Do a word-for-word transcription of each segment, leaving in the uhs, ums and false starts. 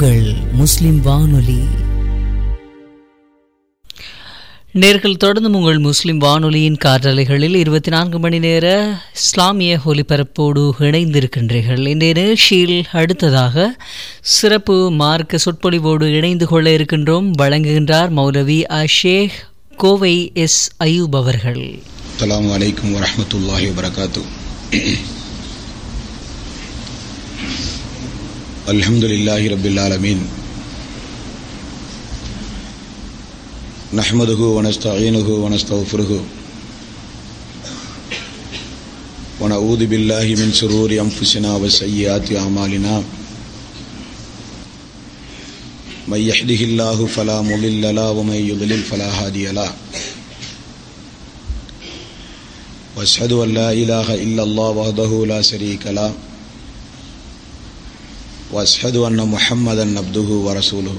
உங்கள் முஸ்லிம் வானொலி. நேர்கள் தொடர்ந்து உங்கள் முஸ்லிம் வானொலியின் காற்றலைகளில் இருபத்தி நான்கு மணி நேர இஸ்லாமிய ஒலிபரப்போடு இணைந்திருக்கின்றீர்கள். இந்த நிகழ்ச்சியில் அடுத்ததாக சிறப்பு மார்க்க சொற்பொழிவோடு இணைந்து கொள்ள இருக்கின்றோம். வழங்குகின்றார் மௌலவி அஷேக் கோவை எஸ் அயூப் அவர்கள். அஸ்ஸலாமு அலைக்கும் வரஹ்மத்துல்லாஹி வபரகாத்துஹு. அல்ஹம்துலில்லாஹி ரப்பில் ஆலமீன். நஹ்மதுஹு வ நஸ்தஈனுஹு வ நஸ்தக்ஃபிருஹு வ நஊது பில்லாஹி மின் ஷுரூரி அன்ஃபுஸினா வ ஸய்யிஆத்தி அமாலினா. மை யஹ்திஹில்லாஹு ஃபலா முضில்ல லஹு வ மை யுضلل ஃபலா ஹாதிய லஹு. வஅஷ்ஹது அன் லா இலாஹ இல்லல்லாஹு வஹ்தஹு லா ஷரீக லஹு வஅஷ்ஹது அன்ன முஹம்மதன் அப்துஹு வ ரசூலுஹு.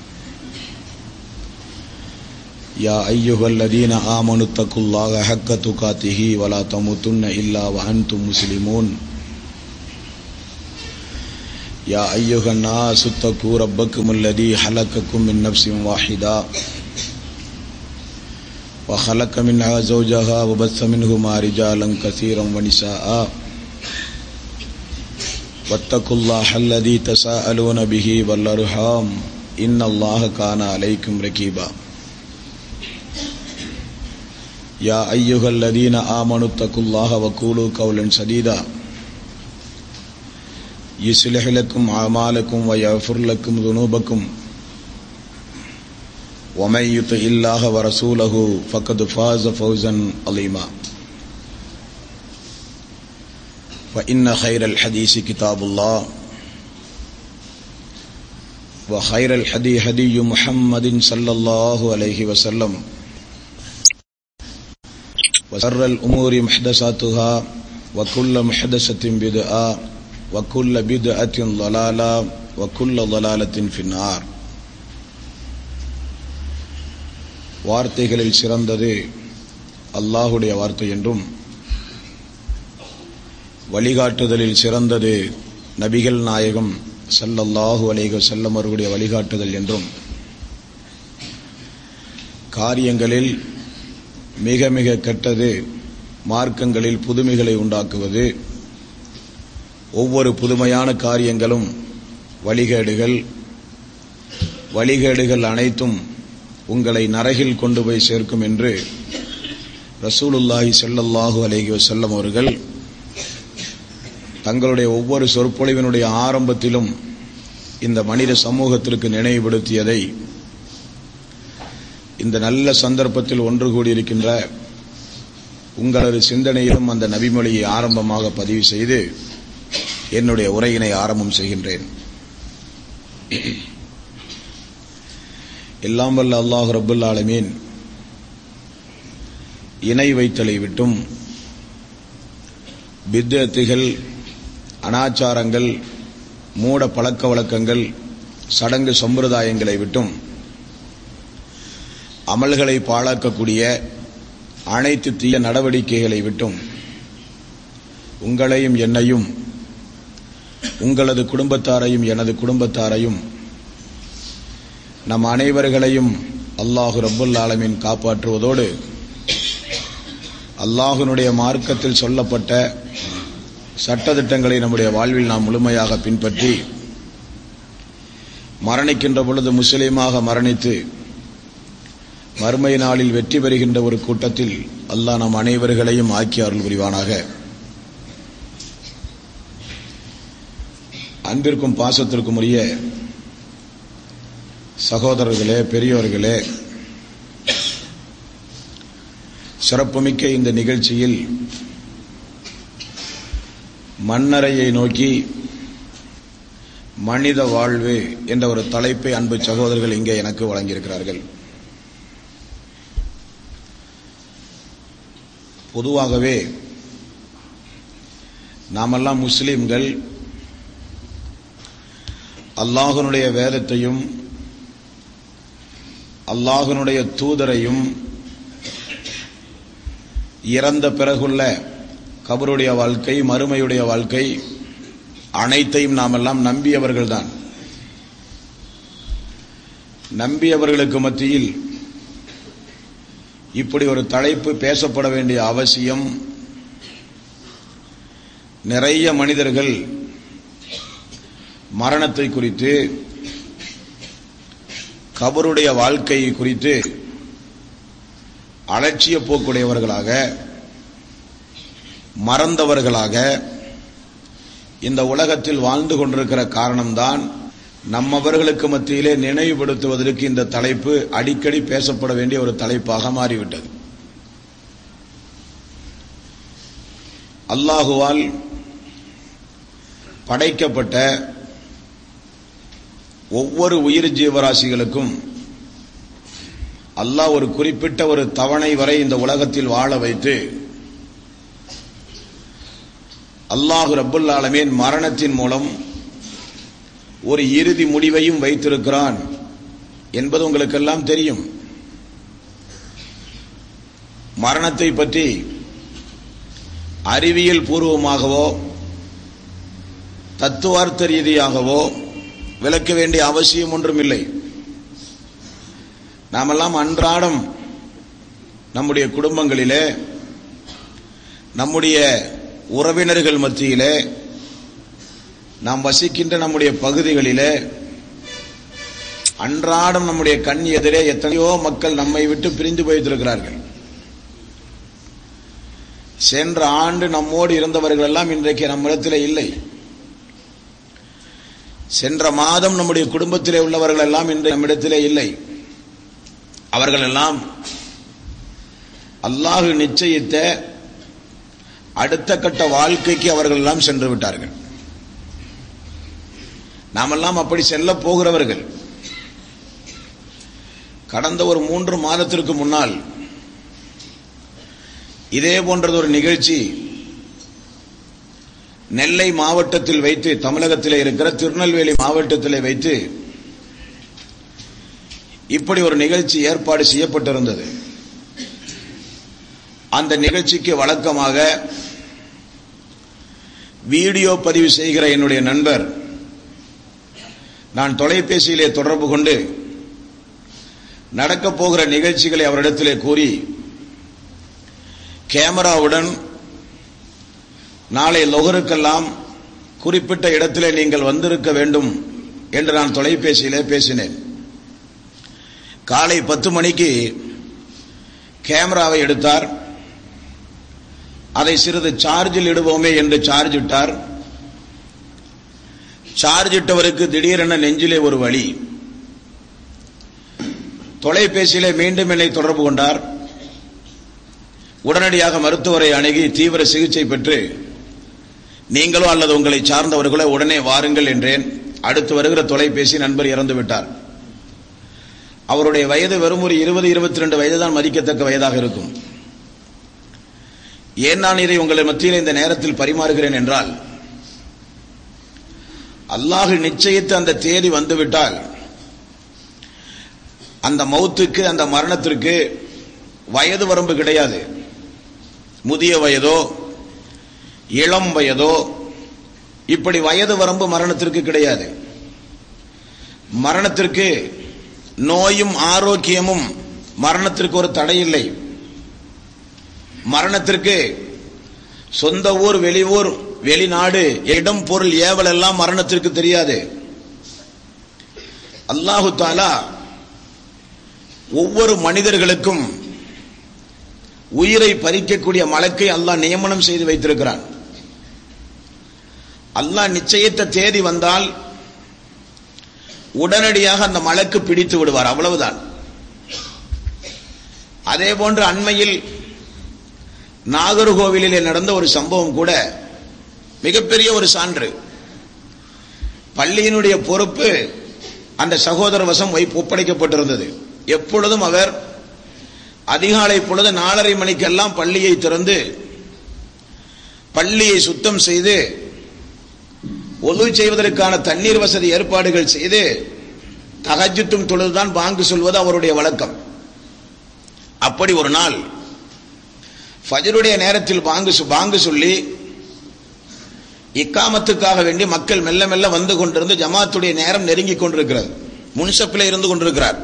யா அய்யுஹல்லதீன ஆமனு தக்குல்லாஹ ஹக்க துகாத்திஹி வ லா தமூதுன்ன இல்லா வ அன்தும் முஸ்லிமூன். யா அய்யுஹன் நாஸு தக்கூ ரப்பக்குமுல்லதீ ஹலக்கக்கும் மின் நஃப்ஸின் வாஹிதா வ ஹலக்க மின்ஹா ஸௌஜஹா வ பஸ்ஸ மின்ஹுமா ரிஜாலன் கஸீரன் வ நிஸாஆ. வத்தகுல்லாஹ அல்லதீ தஸாஅலூன பிஹி வல் அர்ஹாம் இன்னல்லாஹ கான அலைக்கும் ரகீபா. யா அய்யுஹல்லதீன ஆமனு தக்குல்லாஹ வ கூலு கௌலன் சதீதா யுஸ்லிஹ் லக்கும் அமாலக்கும் வ யஃபிர் லக்கும் ذுனூபக்கும் வ மை யுத்திஇல்லாஹ வ ரசூலஹு ஃபக்கத் ஃபாஸ ஃபௌஸன் அலீமா. فإن خير الحديث كتاب الله وخير الهدي هدي محمد صلى الله عليه وسلم وشر الأمور محدثاتها وكل محدثة بدعة وكل بدعة ضلالة وكل ضلالة في النار. வார்த்தைகளில் சிறந்தது அல்லாஹ்வுடைய வார்த்தை என்றும் வழிகாட்டுதலில் சிறந்தது நபிகள் நாயகம் ஸல்லல்லாஹு அலைஹி வஸல்லம் அவர்களுடைய வழிகாட்டுதல் என்றும், காரியங்களில் மிக மிக கெட்டது மார்க்கங்களில் புதுமைகளை உண்டாக்குவது, ஒவ்வொரு புதுமையான காரியங்களும் வழிகேடுகள், வழிகேடுகள் அனைத்தும் உங்களை நரகில் கொண்டு போய் சேர்க்கும் என்று ரசூலுல்லாஹி ஸல்லல்லாஹு அலைஹி வஸல்லம் அவர்கள் தங்களுடைய ஒவ்வொரு சொற்பொழிவினுடைய ஆரம்பத்திலும் இந்த மனித சமூகத்திற்கு நினைவுபடுத்தியதை இந்த நல்ல சந்தர்ப்பத்தில் ஒன்று கூடியிருக்கின்ற உங்களது சிந்தனையிலும் அந்த நபிமொழியை ஆரம்பமாக பதிவு செய்து என்னுடைய உரையினை ஆரம்பம் செய்கின்றேன். எல்லாம் வல்ல அல்லாஹ் ரப்புல் ஆலமீன் இணை வைத்தலை விட்டும், பித்அத்துகள், அனாச்சாரங்கள், மூட பழக்க வழக்கங்கள், சடங்கு சம்பிரதாயங்களை விட்டும், அமல்களை பாழாக்கக்கூடிய அனைத்து தீய நடவடிக்கைகளை விட்டும் உங்களையும் என்னையும், உங்களது குடும்பத்தாரையும் எனது குடும்பத்தாரையும், நம் அனைவர்களையும் அல்லாஹு ரப்புல் ஆலமீன் காப்பாற்றுவதோடு, அல்லாஹ்வினுடைய மார்க்கத்தில் சொல்லப்பட்ட சட்டதிட்டங்களை நம்முடைய வாழ்வில் நாம் முழுமையாக பின்பற்றி மரணிக்கின்ற பொழுது முஸ்லீமாக மரணித்து மறுமை நாளில் வெற்றி பெறுகின்ற ஒரு கூட்டத்தில் அல்லாஹ் நம் அனைவர்களையும் ஆக்கி அருள் புரிவானாக. அன்பிற்கும் பாசத்திற்கும் உரிய சகோதரர்களே, பெரியோர்களே, சிறப்புமிக்க இந்த நிகழ்ச்சியில் மண்ணறையை நோக்கி மனித வாழ்வு என்ற ஒரு தலைப்பை அன்பு சகோதரர்கள் இங்கே எனக்கு வழங்கியிருக்கிறார்கள். பொதுவாகவே நாமெல்லாம் முஸ்லிம்கள் அல்லாஹ்வினுடைய வேதத்தையும் அல்லாஹ்வினுடைய தூதரையும் இறந்த பிறகுள்ள கபருடைய வாழ்க்கை, மறுமையுடைய வாழ்க்கை அனைத்தையும் நாமெல்லாம் நம்பியவர்கள்தான். நம்பியவர்களுக்கு மத்தியில் இப்படி ஒரு தலைப்பு பேசப்பட வேண்டிய அவசியம். நிறைய மனிதர்கள் மரணத்தை குறித்து, கபருடைய வாழ்க்கையை குறித்து அலட்சிய போக்குடையவர்களாக, மறந்தவர்களாக இந்த உலகத்தில் வாழ்ந்து கொண்டிருக்கிற காரணம்தான் நம்மவர்களுக்கு மத்தியிலே நினைவுபடுத்துவதற்கு இந்த தலைப்பு அடிக்கடி பேசப்பட வேண்டிய ஒரு தலைப்பாக மாறிவிட்டது. அல்லாஹுவால் படைக்கப்பட்ட ஒவ்வொரு உயிர் ஜீவராசிகளுக்கும் அல்லாஹ் ஒரு குறிப்பிட்ட ஒரு தவணை வரை இந்த உலகத்தில் வாழ வைத்து அல்லாஹ் ரப்புல் ஆலமீன் மரணத்தின் மூலம் ஒரு இறுதி முடிவையும் வைத்திருக்கிறான் என்பது உங்களுக்கெல்லாம் தெரியும். மரணத்தை பற்றி அறிவியல் பூர்வமாகவோ தத்துவார்த்த ரீதியாகவோ விளக்க வேண்டிய அவசியம் ஒன்றும் இல்லை. நாமெல்லாம் அன்றாடம் நம்முடைய குடும்பங்களிலே, நம்முடைய உறவினர்கள் மத்தியிலே, நாம் வசிக்கின்ற நம்முடைய பகுதிகளிலே அன்றாடம் நம்முடைய கண் எதிரே எத்தனையோ மக்கள் நம்மை விட்டு பிரிந்து போய்த்திருக்கிறார்கள். சென்ற ஆண்டு நம்மோடு இருந்தவர்கள் எல்லாம் இன்றைக்கு நம்மிடத்திலே இல்லை. சென்ற மாதம் நம்முடைய குடும்பத்திலே உள்ளவர்கள் எல்லாம் இன்று நம்மிடத்திலே இல்லை. அவர்கள் எல்லாம் அல்லாஹ் நிச்சயித்த அடுத்த கட்ட வாழ்க்கைக்கு அவர்கள் எல்லாம் சென்று விட்டார்கள். நாமெல்லாம் அப்படி செல்ல போகிறவர்கள். கடந்த ஒரு மூன்று மாதத்திற்கு முன்னால் இதே போன்றது ஒரு நிகழ்ச்சி நெல்லை மாவட்டத்தில் வைத்து, தமிழகத்தில் இருக்கிற திருநெல்வேலி மாவட்டத்தில் வைத்து இப்படி ஒரு நிகழ்ச்சி ஏற்பாடு செய்யப்பட்டிருந்தது. அந்த நிகழ்ச்சிக்கு வழக்கமாக வீடியோ பதிவு செய்கிற என்னுடைய நண்பர் நான் தொலைபேசியிலே தொடர்பு கொண்டு நடக்கப் போகிற நிகழ்ச்சிகளை அவரிடத்திலே கூறி, கேமராவுடன் நாளை லொஹருக்கெல்லாம் குறிப்பிட்ட இடத்திலே நீங்கள் வந்திருக்க வேண்டும் என்று நான் தொலைபேசியிலே பேசினேன். காலை பத்து மணிக்கு கேமராவை எடுத்தார். அதை சிறிது சார்ஜில் இடுவோமே என்று சார்ஜ் இட்டார். சார்ஜ் இட்டவருக்கு திடீரென நெஞ்சிலே ஒரு வலி. தொலைபேசியிலே மீண்டும் என்னை தொடர்பு கொண்டார். உடனடியாக மருத்துவரை அணுகி தீவிர சிகிச்சை பெற்று நீங்களோ அல்லது உங்களை சார்ந்தவர்களோ உடனே வாருங்கள் என்றேன். அடுத்து வருகிற தொலைபேசி நண்பர் இறந்து விட்டார். அவருடைய வயது வெறும் ஒரு இருபது இருபத்தி ரெண்டு வயதுதான் மதிக்கத்தக்க வயதாக இருக்கும். ஏன் நான் இதை உங்களை மத்தியில் இந்த நேரத்தில் பரிமாறுகிறேன் என்றால், அல்லாஹ் நிச்சயித்து அந்த தேதி வந்துவிட்டால் அந்த மௌத்துக்கு, அந்த மரணத்திற்கு வயது வரம்பு கிடையாது. முதிய வயதோ இளம் வயதோ இப்படி வயது வரம்பு மரணத்திற்கு கிடையாது. மரணத்திற்கு நோயும் ஆரோக்கியமும் மரணத்திற்கு ஒரு தடை இல்லை. மரணத்திற்கு சொந்த ஊர், வெளியூர், வெளிநாடு, இடம், பொருள், ஏவல் எல்லாம் மரணத்திற்கு தெரியாது. அல்லாஹு தஆலா ஒவ்வொரு மனிதர்களுக்கும் உயிரை பறிக்கக்கூடிய மலக்கை அல்லாஹ் நியமனம் செய்து வைத்திருக்கிறான். அல்லாஹ் நிச்சயித்த தேதி வந்தால் உடனடியாக அந்த மலக்கு பிடித்து விடுவார், அவ்வளவுதான். அதே போன்று அண்மையில் நாகர்கோவிலிலே நடந்த ஒரு சம்பவம் கூட மிகப்பெரிய ஒரு சான்று. பள்ளியினுடைய பொறுப்பு அந்த சகோதர வசம் ஒப்படைக்கப்பட்டிருந்தது. எப்பொழுதும் அவர் அதிகாலை பொழுது நாலரை மணிக்கெல்லாம் பள்ளியை திறந்து பள்ளியை சுத்தம் செய்து ஒது செய்வதற்கான தண்ணீர் வசதி ஏற்பாடுகள் செய்து தஹஜ்ஜுத்தும் தொழுதுதான் பாங்கு சொல்வது அவருடைய வழக்கம். அப்படி ஒரு நாள் ஃபஜ்ருடைய நேரத்தில் பாங்கு பாங்கு சொல்லி இக்காமத்துக்காக வேண்டி மக்கள் மெல்ல மெல்ல வந்து கொண்டிருந்து ஜமாத்துடைய நேரம் நெருங்கிக் கொண்டிருக்கிறது. முன்சப்பில் இருந்து கொண்டிருக்கிறார்.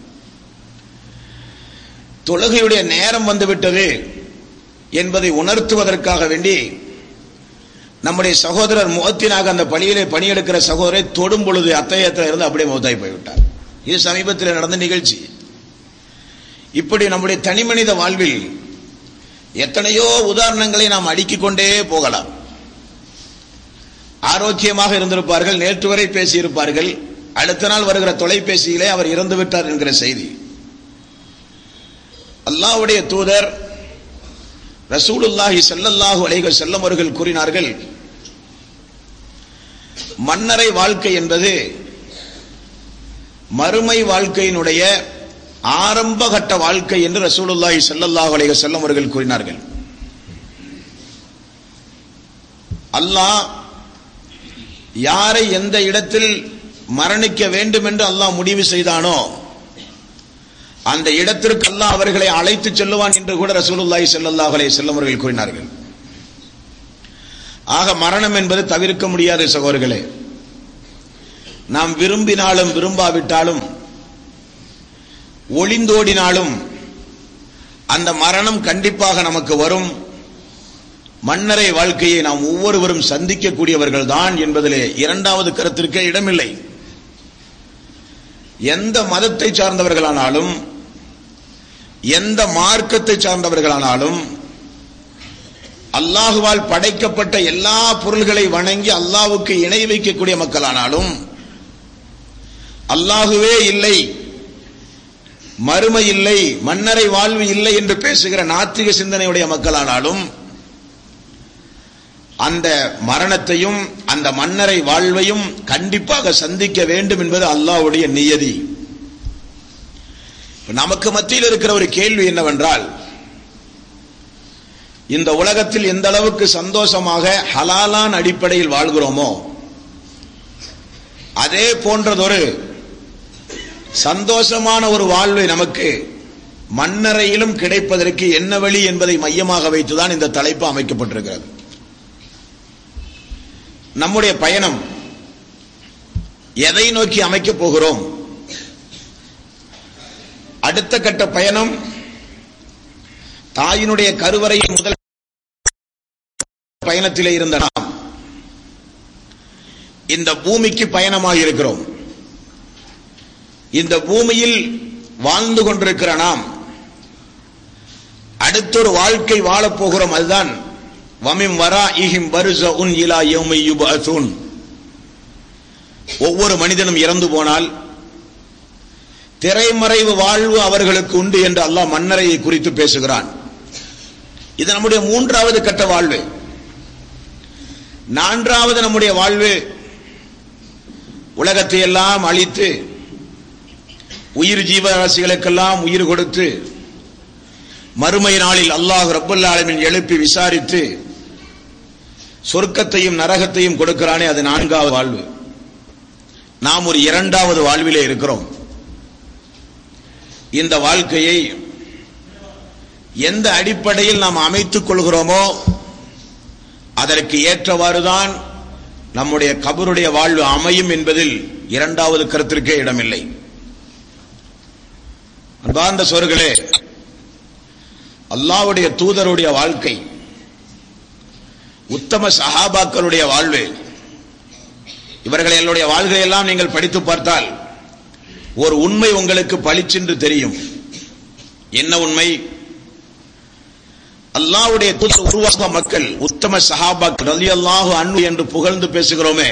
தொழுகையுடைய நேரம் வந்துவிட்டது என்பதை உணர்த்துவதற்காக வேண்டி நம்முடைய சகோதரர் முஅத்தினாக அந்த பள்ளியிலே பணியெடுக்கிற சகோதரை தொடும் பொழுது அத்தையத்தில் இருந்து அப்படியே மௌத்தாய் போய்விட்டார். இது சமீபத்தில் நடந்த நிகழ்ச்சி. இப்படி நம்முடைய தனிமனித வாழ்வில் எத்தனையோ உதாரணங்களை நாம் அடுக்கிக் கொண்டே போகலாம். ஆரோக்கியமாக இருந்திருப்பார்கள், நேற்று வரை பேசியிருப்பார்கள், அடுத்த நாள் வருகிற தொலைபேசியிலே அவர் இறந்து விட்டார் என்கிற செய்தி. அல்லாஹ்வுடைய தூதர் ரசூலுல்லாஹி ஸல்லல்லாஹு அலைஹி வஸல்லம் அவர்கள் கூறினார்கள், மன்னரை வாழ்க்கை என்பது மறுமை வாழ்க்கையினுடைய ஆரம்ப கட்ட வாழ்க்கை என்று ரசூலுல்லாஹி ஸல்லல்லாஹு அலைஹி வஸல்லம் அவர்கள் கூறினார்கள். அல்லாஹ் யாரை எந்த இடத்தில் மரணிக்க வேண்டும் என்று அல்லாஹ் முடிவு செய்தானோ அந்த இடத்திற்கு அல்லாஹ் அவர்களை அழைத்து செல்லுவான் என்று கூட ரசூலுல்லாஹி ஸல்லல்லாஹு அலைஹி வஸல்லம் அவர்கள் கூறினார்கள். ஆக மரணம் என்பது தவிர்க்க முடியாத சகோதரர்களே. நாம் விரும்பினாலும் விரும்பாவிட்டாலும் ஒளிந்தோடினாலும் அந்த மரணம் கண்டிப்பாக நமக்கு வரும். மன்னரை வாழ்க்கையை நாம் ஒவ்வொருவரும் சந்திக்கக்கூடியவர்கள் தான் என்பதிலே இரண்டாவது கருத்திற்கே இடமில்லை. எந்த மதத்தை சார்ந்தவர்களானாலும் எந்த மார்க்கத்தை சார்ந்தவர்களானாலும் அல்லாஹுவால் படைக்கப்பட்ட எல்லா பொருள்களை வணங்கி அல்லாஹ்வுக்கு இணை வைக்கக்கூடிய மக்களானாலும், அல்லாஹுவே இல்லை, மறுமை இல்லை, மன்னரை வாழ்வு இல்லை என்று பேசுகிற நாத்திக சிந்தனையுடைய மக்களானாலும் அந்த மரணத்தையும் அந்த மன்னரை வாழ்வையும் கண்டிப்பாக சந்திக்க வேண்டும் என்பது அல்லாஹ்வுடைய நியதி. நமக்கு மத்தியில் இருக்கிற ஒரு கேள்வி என்னவென்றால், இந்த உலகத்தில் எந்த அளவுக்கு சந்தோஷமாக ஹலாலான அடிப்படையில் வாழ்கிறோமோ அதே போன்றதொரு சந்தோஷமான ஒரு வாழ்வை நமக்கு மன்னரையிலும் கிடைப்பதற்கு என்ன வழி என்பதை மையமாக வைத்துதான் இந்த தலைப்பு அமைக்கப்பட்டிருக்கிறது. நம்முடைய பயணம் எதை நோக்கி அமைக்கப் போகிறோம்? அடுத்த கட்ட பயணம் தாயினுடைய கருவறையின் முதல் பயணத்திலே இருந்த நாம் இந்த பூமிக்கு பயணமாக இருக்கிறோம். இந்த பூமியில் வாழ்ந்து கொண்டிருக்கிற நாம் அடுத்தொரு வாழ்க்கை வாழப் போகிறோம். அதுதான் வமிம் வராஇஹிம் பர்ஸஉன் இலா யௌமி யுபஅஸூன். ஒவ்வொரு மனிதனும் இறந்து போனால் திரைமறைவு வாழ்வு அவர்களுக்கு உண்டு என்று அல்லாஹ் மன்னரையை குறித்து பேசுகிறான். இது நம்முடைய மூன்றாவது கட்ட வாழ்வு. நான்காவது நம்முடைய வாழ்வு உலகத்தை எல்லாம் அழித்து உயிர் ஜீவராசிகளுக்கெல்லாம் உயிர் கொடுத்து மறுமை நாளில் அல்லாஹ் ரப்பல் ஆலமீன் எழுப்பி விசாரித்து சொர்க்கத்தையும் நரகத்தையும் கொடுக்கிறானே, அது நான்காவது வாழ்வு. நாம் ஒரு இரண்டாவது வாழ்விலே இருக்கிறோம். இந்த வாழ்க்கையை எந்த அடிப்படையில் நாம் அமைத்துக் கொள்கிறோமோ அதற்கு ஏற்றவாறுதான் நம்முடைய கபருடைய வாழ்வு அமையும் என்பதில் இரண்டாவது கருத்திற்கே இடமில்லை. அன்பார்ந்த சோர்களே, அல்லாஹ்வுடைய தூதருடைய வாழ்க்கை, உத்தம சஹாபாக்களுடைய வாழ்வு, இவர்களுடைய வாழ்க்கையெல்லாம் நீங்கள் படித்து பார்த்தால் ஒரு உண்மை உங்களுக்கு பளிச்சென்று தெரியும். என்ன உண்மை? அல்லாஹ்வுடைய தூதர் உருவாக்க மக்கள் உத்தம சஹாபாக்கள் ரலியல்லாஹு அன்ஹு என்று புகழ்ந்து பேசுகிறோமே,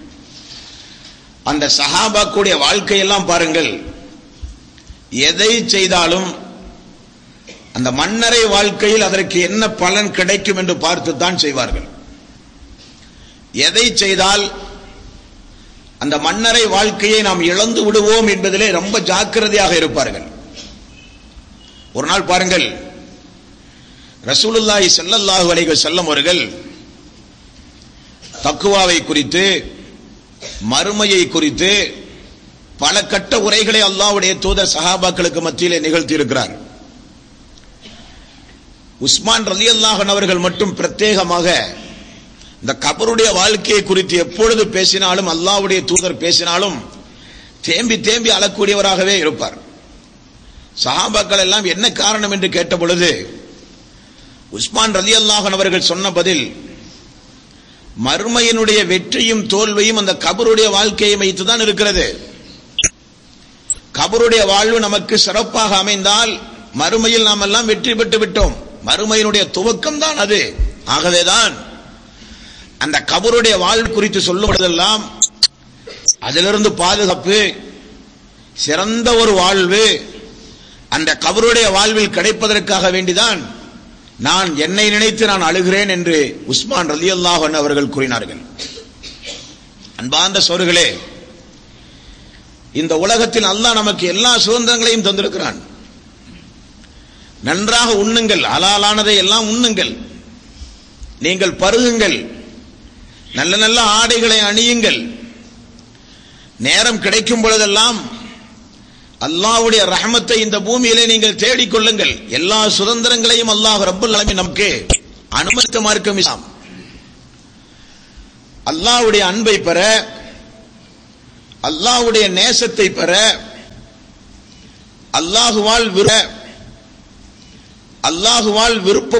அந்த சஹாபாக்களுடைய வாழ்க்கையெல்லாம் பாருங்கள். எதை செய்தாலும் அந்த மன்னரை வாழ்க்கையில் அதற்கு என்ன பலன் கிடைக்கும் என்று பார்த்துத்தான் செய்வார்கள். எதை செய்தால் அந்த மன்னரை வாழ்க்கையை நாம் இழந்து விடுவோம் என்பதிலே ரொம்ப ஜாக்கிரதையாக இருப்பார்கள். ஒரு நாள் பாருங்கள், ரசூலுல்லாஹி ஸல்லல்லாஹு அலைஹி வஸல்லம் அவர்கள் தக்வாவை குறித்து, மறுமையை குறித்து பல கட்ட உரைகளை அல்லாஹ்வுடைய தூதர் சஹாபாக்களுக்கு மத்தியிலே நிகழ்த்தி இருக்கிறார். உஸ்மான் ரலியல்லாஹு அன்ஹு அவர்கள் மட்டும் பிரத்யேகமாக இந்த கபருடைய வாழ்க்கையை குறித்து எப்பொழுது பேசினாலும், அல்லாஹ்வுடைய தூதர் பேசினாலும் தேம்பி தேம்பி அழக்கூடியவராகவே இருப்பார். சஹாபாக்கள் எல்லாம் என்ன காரணம் என்று கேட்ட பொழுது உஸ்மான் ரலியல்லாஹு அன்ஹு அவர்கள் சொன்ன பதில், மறுமையினுடைய வெற்றியும் தோல்வியும் அந்த கபருடைய வாழ்க்கையை வைத்துதான் இருக்கிறது. கபருடைய வாழ்வு நமக்கு சிறப்பாக அமைந்தால் மறுமையில் நாம் எல்லாம் வெற்றி பெற்று விட்டோம். மறுமையினுடைய துவக்கம் தான் அது. ஆகவேதான் அந்த கபருடைய வாழ்வு குறித்து சொல்லுவதெல்லாம் அதிலிருந்து பாதுகாப்பு, சிறந்த ஒரு வாழ்வு அந்த கபருடைய வாழ்வில் கிடைப்பதற்காக வேண்டிதான் நான் என்னை நினைத்து நான் அழுகிறேன் என்று உஸ்மான் ரலியல்லாஹு அன்ஹு அவர்கள் கூறினார்கள். அன்பார்ந்த சோர்களே, இந்த உலகத்தில் அல்லாஹ் நமக்கு எல்லா சுதந்திரங்களையும் தந்திருக்கிறான். நன்றாக உண்ணுங்கள், ஹலாலானதை எல்லாம் உண்ணுங்கள், நீங்கள் பருகுங்கள், நல்ல நல்ல ஆடைகளை அணியுங்கள், நேரம் கிடைக்கும் பொழுதெல்லாம் அல்லாஹ்வுடைய ரஹமத்தை இந்த பூமியிலே நீங்கள் தேடிக்கொள்ளுங்கள். எல்லா சுதந்திரங்களையும் அல்லாஹ் ரப்பல் ஆலமீன் நமக்கு அனுமதித்த மார்க்கம் இஸ்லாம். அல்லாஹ்வுடைய அன்பை பெற, அல்லாஹ்வுடைய நேசத்தை பெற, அல்லாஹுவால் விருப்ப அல்லாஹுவால் விருப்ப